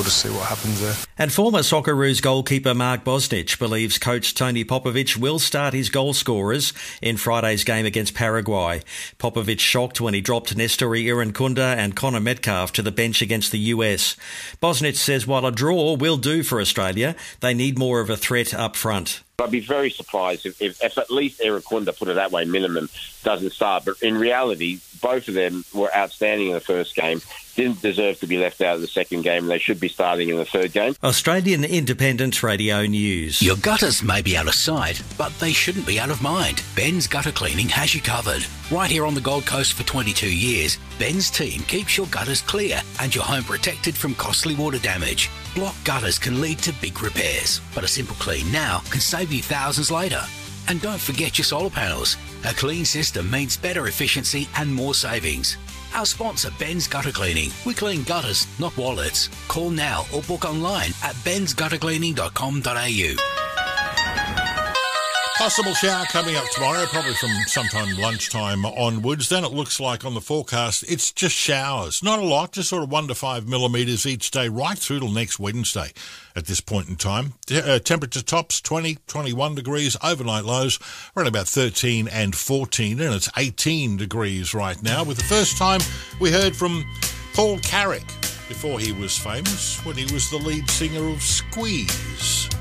just see what happens there. And former Socceroos goalkeeper Mark Bosnich believes coach Tony Popovic will start his goal scorers in Friday's game against Paraguay. Popovic shocked when he dropped Nestori Irankunda and Connor Metcalf to the bench against the US. Bosnich says while a draw will do for Australia, they need more of a threat up front. I'd be very surprised if at least Irankunda, put it that way, minimum, doesn't start. But in reality, both of them were outstanding in the first game, didn't deserve to be left out of the second game, and they should be starting in the third game. Australian Independent Radio News. Your gutters may be out of sight, but they shouldn't be out of mind. Ben's Gutter Cleaning has you covered. Right here on the Gold Coast for 22 years, Ben's team keeps your gutters clear and your home protected from costly water damage. Blocked gutters can lead to big repairs, but a simple clean now can save you thousands later. And don't forget your solar panels. A clean system means better efficiency and more savings. Our sponsor, Ben's Gutter Cleaning. We clean gutters, not wallets. Call now or book online at bensguttercleaning.com.au. Possible shower coming up tomorrow, probably from sometime lunchtime onwards. Then it looks like on the forecast it's just showers. Not a lot, just sort of 1 to 5 millimetres each day, right through till next Wednesday at this point in time. Temperature tops 20, 21 degrees. Overnight lows around about 13 and 14, and it's 18 degrees right now. With the first time we heard from Paul Carrick before he was famous, when he was the lead singer of Squeeze.